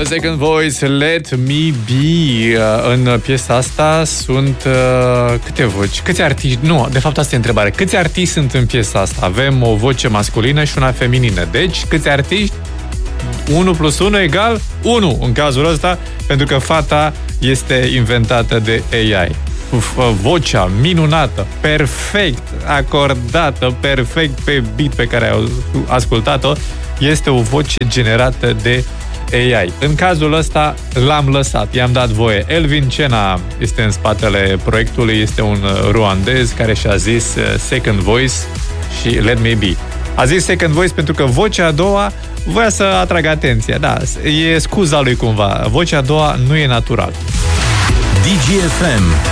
The Second Voice, Let Me Be. În piesa asta sunt câte voci? Câți artiști? Nu, de fapt asta e întrebare. Câți artiști sunt în piesa asta? Avem o voce masculină și una feminină. Deci, câți artiști? 1 plus 1 egal 1 în cazul ăsta, pentru că fata este inventată de AI. Vocea minunată, perfect acordată, perfect pe beat pe care ai ascultat-o, este o voce generată de AI. În cazul ăsta l-am lăsat, i-am dat voie. Elvin Cena este în spatele proiectului, este un ruandez care și-a zis Second Voice și Let Me Be. A zis Second Voice pentru că vocea a doua voia să atragă atenția. Da, e scuza lui cumva. Vocea a doua nu e natural. DGFM